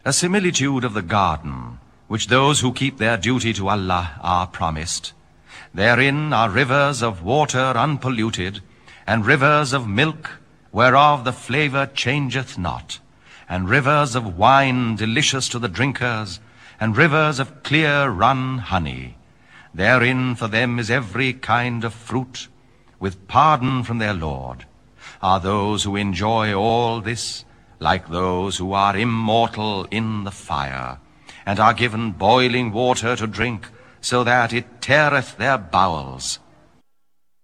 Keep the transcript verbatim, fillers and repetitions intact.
A similitude of the garden, which those who keep their duty to Allah are promised. Therein are rivers of water unpolluted, and rivers of milk, whereof the flavour changeth not, and rivers of wine delicious to the drinkers, and rivers of clear run honey. Therein for them is every kind of fruit, with pardon from their Lord. Are those who enjoy all this like those who are immortal in the fire, and are given boiling water to drink, so that it teareth their bowels,